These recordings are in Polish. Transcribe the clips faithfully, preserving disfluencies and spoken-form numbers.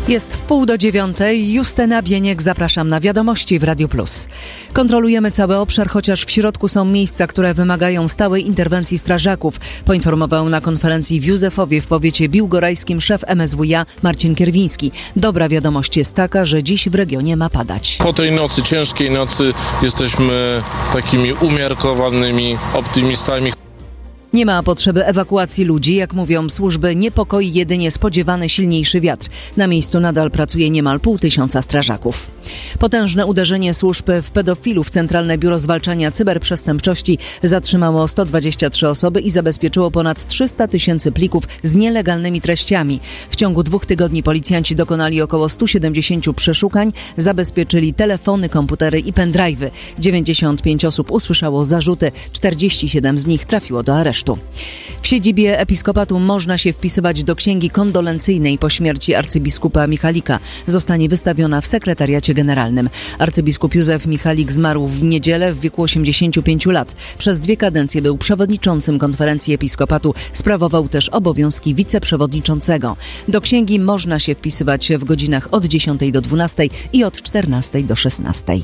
Jest w pół do dziewiątej. Justyna Bieniek, zapraszam na Wiadomości w Radiu Plus. Kontrolujemy cały obszar, chociaż w środku są miejsca, które wymagają stałej interwencji strażaków, poinformował na konferencji w Józefowie w powiecie biłgorajskim szef M S W iA Marcin Kierwiński. Dobra wiadomość jest taka, że dziś w regionie ma padać. Po tej nocy, ciężkiej nocy, jesteśmy takimi umiarkowanymi optymistami. Nie ma potrzeby ewakuacji ludzi, jak mówią służby, niepokoi jedynie spodziewany silniejszy wiatr. Na miejscu nadal pracuje niemal pół tysiąca strażaków. Potężne uderzenie służb w pedofilów Centralne Biuro Zwalczania Cyberprzestępczości zatrzymało sto dwadzieścia trzy osoby i zabezpieczyło ponad trzysta tysięcy plików z nielegalnymi treściami. W ciągu dwóch tygodni policjanci dokonali około stu siedemdziesięciu przeszukań, zabezpieczyli telefony, komputery i pendrive'y. dziewięćdziesiąt pięć osób usłyszało zarzuty, czterdzieści siedem z nich trafiło do aresztu. W siedzibie episkopatu można się wpisywać do księgi kondolencyjnej po śmierci arcybiskupa Michalika. Zostanie wystawiona w sekretariacie generalnym. Arcybiskup Józef Michalik zmarł w niedzielę w wieku osiemdziesięciu pięciu lat. Przez dwie kadencje był przewodniczącym konferencji episkopatu. Sprawował też obowiązki wiceprzewodniczącego. Do księgi można się wpisywać w godzinach od dziesiątej do dwunastej i od czternastej do szesnastej.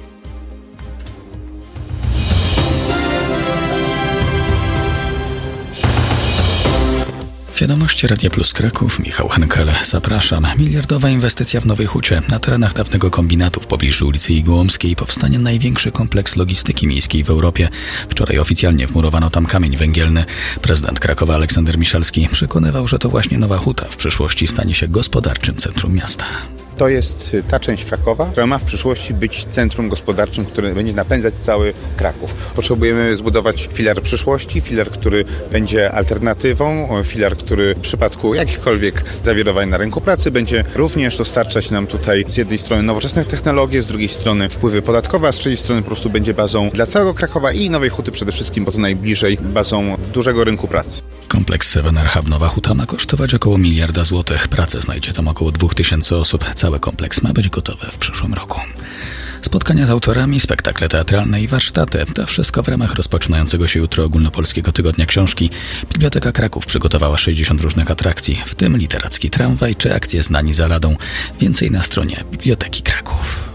Wiadomości Radia Plus Kraków, Michał Henkel, zapraszam. Miliardowa inwestycja w Nowej Hucie. Na terenach dawnego kombinatu w pobliżu ulicy Igułomskiej powstanie największy kompleks logistyki miejskiej w Europie. Wczoraj oficjalnie wmurowano tam kamień węgielny. Prezydent Krakowa Aleksander Miszalski przekonywał, że to właśnie Nowa Huta w przyszłości stanie się gospodarczym centrum miasta. To jest ta część Krakowa, która ma w przyszłości być centrum gospodarczym, który będzie napędzać cały Kraków. Potrzebujemy zbudować filar przyszłości, filar, który będzie alternatywą, filar, który w przypadku jakichkolwiek zawirowań na rynku pracy będzie również dostarczać nam tutaj z jednej strony nowoczesnych technologii, z drugiej strony wpływy podatkowe, a z trzeciej strony po prostu będzie bazą dla całego Krakowa i Nowej Huty przede wszystkim, bo to najbliżej bazą dużego rynku pracy. Kompleks Seven Air Hub Nowa Huta ma kosztować około miliarda złotych. Pracę znajdzie tam około dwóch tysięcy osób. Cały kompleks ma być gotowy w przyszłym roku. Spotkania z autorami, spektakle teatralne i warsztaty. To wszystko w ramach rozpoczynającego się jutro Ogólnopolskiego Tygodnia Książki. Biblioteka Kraków przygotowała sześćdziesiąt różnych atrakcji, w tym literacki tramwaj czy akcje Znani za ladą. Więcej na stronie Biblioteki Kraków.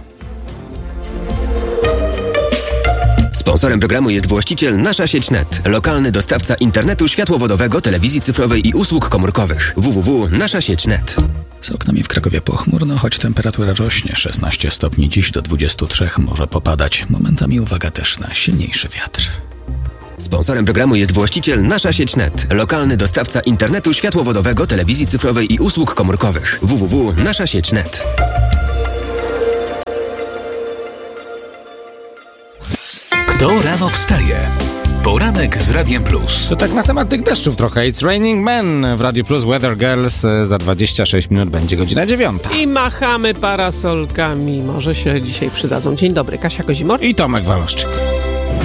Sponsorem programu jest właściciel Nasza Sieć Net, lokalny dostawca internetu światłowodowego, telewizji cyfrowej i usług komórkowych. w w w kropka nasza sieć kropka net. Z oknami w Krakowie pochmurno, choć temperatura rośnie. szesnaście stopni, dziś do dwudziestu trzech może popadać. Momentami uwaga też na silniejszy wiatr. Sponsorem programu jest właściciel Nasza Sieć Net, lokalny dostawca internetu światłowodowego, telewizji cyfrowej i usług komórkowych. w w w kropka nasza sieć kropka net. Kto rano wstaje? Poranek z Radiem Plus. To tak na temat tych deszczów trochę. It's Raining Men w Radiu Plus. Weather Girls za dwadzieścia sześć minut będzie godzina dziewiąta. I machamy parasolkami. Może się dzisiaj przydadzą. Dzień dobry, Kasia Kozimor i Tomek Waloszczyk.